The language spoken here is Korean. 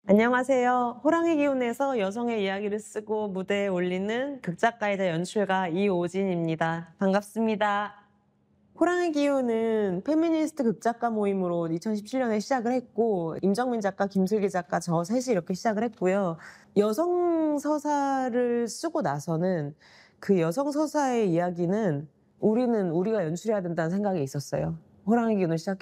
안녕하세요. 호랑이 기운에서 여성의 이야기를 쓰고 무대에 올리는 극작가이자 연출가 이오진입니다. 반갑습니다. 호랑이 기운은 페미니스트 극작가 모임으로 2017년에 시작을 했고, 임정민 작가, 김슬기 작가, 저 셋이 이렇게 시작을 했고요. 여성 서사를 쓰고 나서는 그 여성 서사의 이야기는 우리가 연출해야 된다는 생각이 있었어요. 호랑이 기운을